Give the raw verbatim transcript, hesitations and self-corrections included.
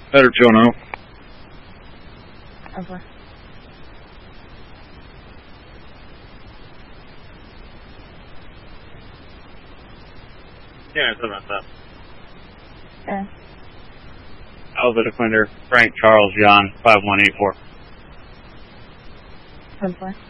Better Joe now. Over. Yeah, something like that. Yeah. Alpha Defender, Frank Charles John, five one eight four. Over.